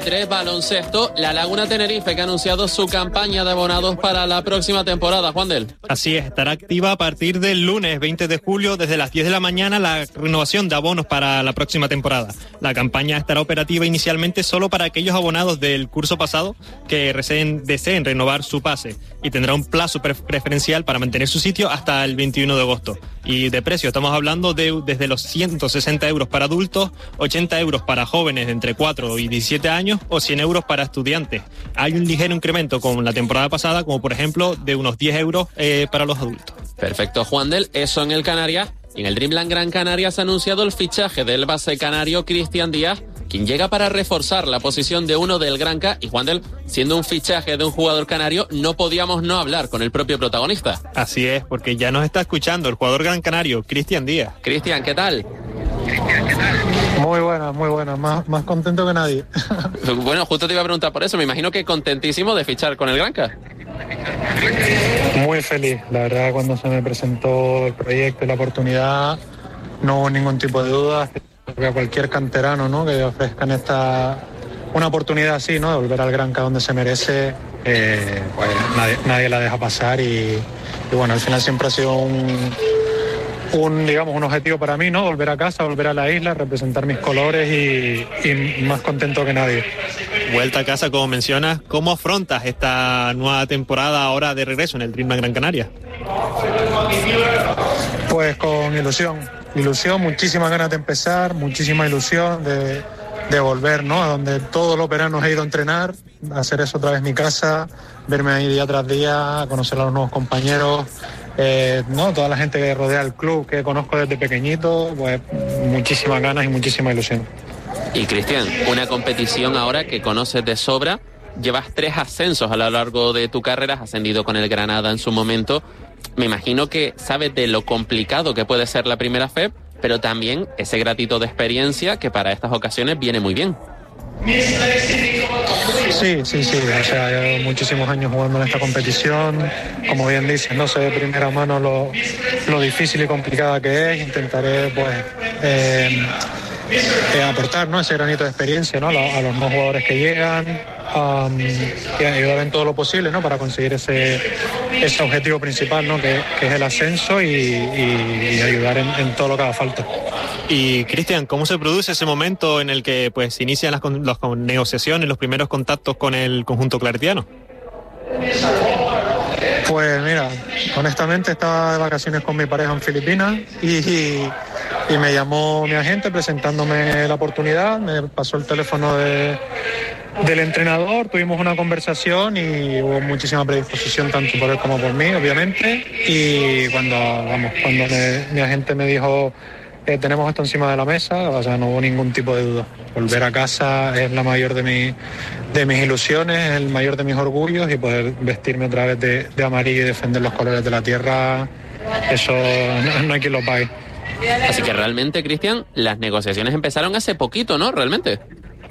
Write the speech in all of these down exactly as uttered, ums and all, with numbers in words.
tres, baloncesto, la Laguna Tenerife, que ha anunciado su campaña de abonados para la próxima temporada. Juan del. Así es, estará activa a partir del lunes veinte de julio, desde las diez de la mañana, la renovación de abonos para la próxima temporada. La campaña estará operativa inicialmente solo para aquellos abonados del curso pasado que deseen, deseen renovar su pase, y tendrá un plazo pre- preferencial para mantener su sitio hasta el veintiuno de agosto. Y de precio estamos hablando de desde los ciento sesenta euros para adultos, ochenta euros para jóvenes de entre cuatro y diecisiete años o cien euros para estudiantes. Hay un ligero incremento con la temporada pasada, como por ejemplo de unos diez euros eh, para los adultos. Perfecto, Juan del. Eso en el Canarias. En el Dreamland Gran Canaria se ha anunciado el fichaje del base canario Cristian Díaz, quien llega para reforzar la posición de uno del Granca. Y Juan del, siendo un fichaje de un jugador canario, no podíamos no hablar con el propio protagonista. Así es, porque ya nos está escuchando el jugador gran canario, Cristian Díaz. Cristian, ¿qué tal? Muy buena, muy buena, más, más contento que nadie. Bueno, justo te iba a preguntar por eso, me imagino que contentísimo de fichar con el Granca. Muy feliz, la verdad, cuando se me presentó el proyecto y la oportunidad, no hubo ningún tipo de duda. Que a cualquier canterano, ¿no?, que ofrezcan esta una oportunidad así, ¿no?, de volver al Granca donde se merece, eh, pues nadie, nadie la deja pasar, y, y bueno, al final siempre ha sido un, un, digamos, un objetivo para mí, ¿no?, volver a casa, volver a la isla, representar mis colores, y, y más contento que nadie. Vuelta a casa, como mencionas, ¿cómo afrontas esta nueva temporada ahora de regreso en el Dreamland Gran Canaria? Pues con ilusión, ilusión, muchísimas ganas de empezar, muchísima ilusión de, de volver, ¿no?, a donde todos los veranos he ido a entrenar, hacer eso otra vez en mi casa, verme ahí día tras día, conocer a los nuevos compañeros, eh, ¿no?, toda la gente que rodea el club, que conozco desde pequeñito, pues muchísimas ganas y muchísima ilusión. Y Cristian, una competición ahora que conoces de sobra, llevas tres ascensos a lo largo de tu carrera, has ascendido con el Granada en su momento. Me imagino que sabes de lo complicado que puede ser la primera F E P, pero también ese gratito de experiencia que para estas ocasiones viene muy bien. Sí, sí, sí, o sea, llevo muchísimos años jugando en esta competición, como bien dices, no sé de primera mano lo, lo difícil y complicada que es, intentaré pues eh, eh, aportar, ¿no?, ese granito de experiencia, ¿no?, a, a los nuevos jugadores que llegan, um, y ayudar en todo lo posible, ¿no?, para conseguir ese, ese objetivo principal, ¿no?, que, que es el ascenso, y, y, y ayudar en, en todo lo que haga falta. Y Cristian, ¿cómo se produce ese momento en el que pues se inician las, con, las con negociaciones, los primeros contactos con el conjunto claretiano? Pues mira, honestamente estaba de vacaciones con mi pareja en Filipinas y, y, y me llamó mi agente presentándome la oportunidad, me pasó el teléfono de, del entrenador, tuvimos una conversación y hubo muchísima predisposición tanto por él como por mí, obviamente, y cuando, vamos, cuando me, mi agente me dijo eh, tenemos esto encima de la mesa, o sea, no hubo ningún tipo de duda. Volver a casa es la mayor de, mi, de mis ilusiones, es el mayor de mis orgullos, y poder vestirme otra vez de, de amarillo y defender los colores de la tierra, eso no, no hay quien lo pague. Así que realmente, Cristian, las negociaciones empezaron hace poquito, ¿no? Realmente.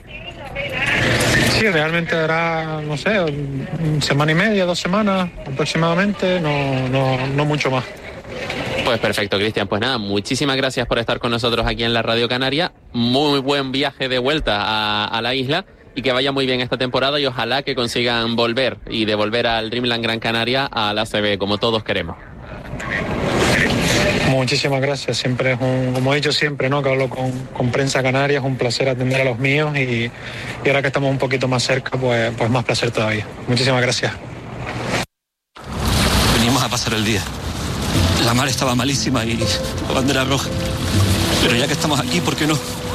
Sí, realmente era, no sé, semana y media, dos semanas aproximadamente, no, no, no mucho más. Pues perfecto, Cristian. Pues nada, muchísimas gracias por estar con nosotros aquí en la Radio Canaria. Muy buen viaje de vuelta a, a la isla, y que vaya muy bien esta temporada, y ojalá que consigan volver y devolver al Dreamland Gran Canaria a la A C B, como todos queremos. Muchísimas gracias, siempre es un, como he dicho siempre, ¿no?, que hablo con, con prensa canaria, es un placer atender a los míos, y, y ahora que estamos un poquito más cerca, pues, pues más placer todavía. Muchísimas gracias. Venimos a pasar el día. La mar estaba malísima y la bandera roja. Pero ya que estamos aquí, ¿por qué no?